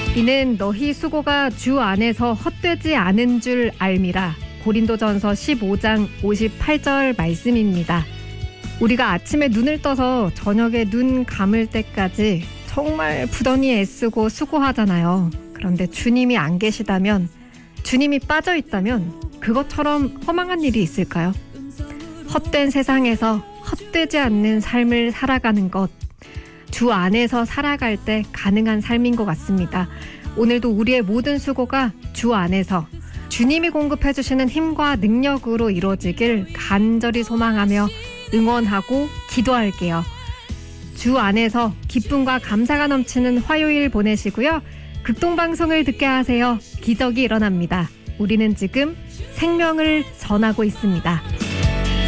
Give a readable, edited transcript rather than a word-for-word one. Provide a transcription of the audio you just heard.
이는 너희 수고가 주 안에서 헛되지 않은 줄 알미라. 고린도전서 15장 58절 말씀입니다. 우리가 아침에 눈을 떠서 저녁에 눈 감을 때까지 정말 부단히 애쓰고 수고하잖아요. 그런데 주님이 안 계시다면, 주님이 빠져 있다면 그것처럼 허망한 일이 있을까요? 헛된 세상에서 헛되지 않는 삶을 살아가는 것, 주 안에서 살아갈 때 가능한 삶인 것 같습니다. 오늘도 우리의 모든 수고가 주 안에서 주님이 공급해 주시는 힘과 능력으로 이루어지길 간절히 소망하며 응원하고 기도할게요. 주 안에서 기쁨과 감사가 넘치는 화요일 보내시고요. 극동방송을 듣게 하세요. 기적이 일어납니다. 우리는 지금 생명을 전하고 있습니다.